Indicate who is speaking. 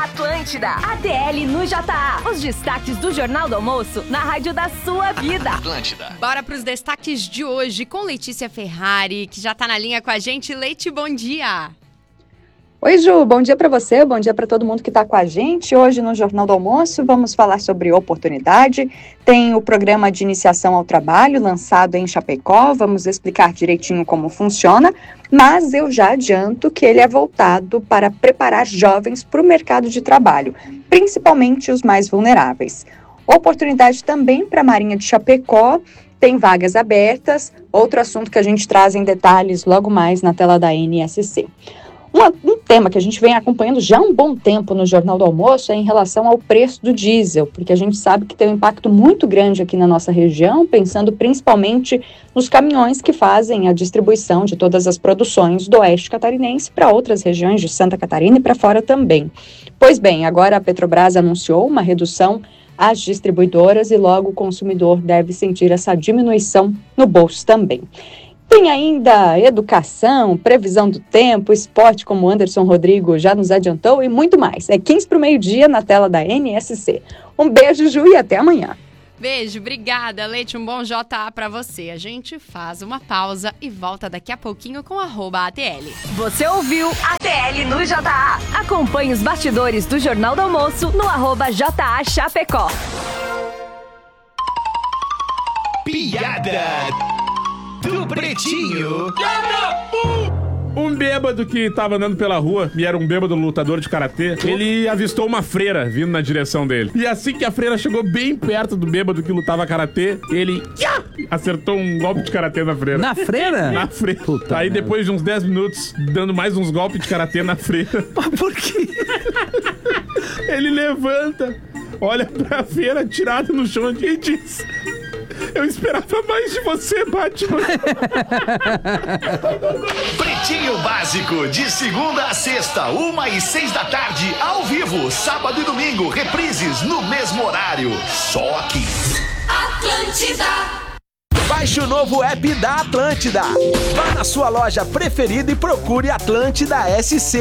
Speaker 1: Atlântida. ATL no JA. Os destaques do Jornal do Almoço na rádio da sua vida.
Speaker 2: Atlântida.
Speaker 3: Bora pros destaques de hoje com Letícia Ferrari, que já tá na linha com a gente. Leite, bom dia.
Speaker 4: Oi, Ju, bom dia para você, bom dia para todo mundo que está com a gente. Hoje no Jornal do Almoço vamos falar sobre oportunidade. Tem o programa de iniciação ao trabalho lançado em Chapecó, vamos explicar direitinho como funciona, mas eu já adianto que ele é voltado para preparar jovens para o mercado de trabalho, principalmente os mais vulneráveis. Oportunidade também para a Marinha de Chapecó, tem vagas abertas, outro assunto que a gente traz em detalhes logo mais na tela da NSC. Um tema que a gente vem acompanhando já há um bom tempo no Jornal do Almoço é em relação ao preço do diesel, porque a gente sabe que tem um impacto muito grande aqui na nossa região, pensando principalmente nos caminhões que fazem a distribuição de todas as produções do oeste catarinense para outras regiões de Santa Catarina e para fora também. Pois bem, agora a Petrobras anunciou uma redução às distribuidoras e logo o consumidor deve sentir essa diminuição no bolso também. Tem ainda educação, previsão do tempo, esporte, como o Anderson Rodrigo já nos adiantou, e muito mais. É 15 para o meio-dia na tela da NSC. Um beijo, Ju, e até amanhã.
Speaker 3: Beijo, obrigada, Leite. Um bom JA pra você. A gente faz uma pausa e volta daqui a pouquinho com @ATL.
Speaker 1: Você ouviu ATL no JA. Acompanhe os bastidores do Jornal do Almoço no @JA Chapecó.
Speaker 2: Piada do Pretinho.
Speaker 5: Um bêbado que tava andando pela rua, e era um bêbado lutador de karatê, ele avistou uma freira vindo na direção dele. E assim que a freira chegou bem perto do bêbado que lutava karatê, ele acertou um golpe de karatê na freira.
Speaker 6: Na freira?
Speaker 5: Na freira.
Speaker 6: Puta
Speaker 5: Aí
Speaker 6: merda.
Speaker 5: depois de uns 10 minutos, dando mais uns golpes de karatê na freira,
Speaker 6: Mas por quê?
Speaker 5: ele levanta, olha pra freira tirada no chão e diz: "Eu esperava mais de você, Batman."
Speaker 2: Pretinho Básico, de segunda a sexta, 1h06 da tarde, ao vivo, sábado e domingo, reprises no mesmo horário. Só aqui.
Speaker 7: Atlântida.
Speaker 8: Baixe o novo app da Atlântida. Vá na sua loja preferida e procure Atlântida SC.